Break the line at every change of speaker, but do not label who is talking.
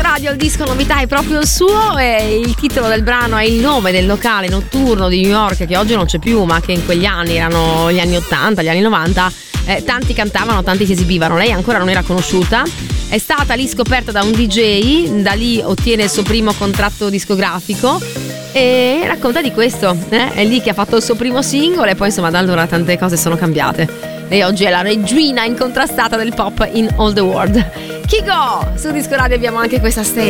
Radio il disco novità è proprio il suo e il titolo del brano è il nome del locale notturno di New York che oggi non c'è più, ma che in quegli anni erano gli anni 80, gli anni 90. Tanti cantavano, tanti si esibivano. Lei ancora non era conosciuta, è stata lì scoperta da un DJ, da lì ottiene il suo primo contratto discografico e racconta di questo. È lì che ha fatto il suo primo singolo e poi insomma da allora tante cose sono cambiate. E oggi è la regina incontrastata del pop in all the world. Kygo! Su Disco Radio abbiamo anche questa stage.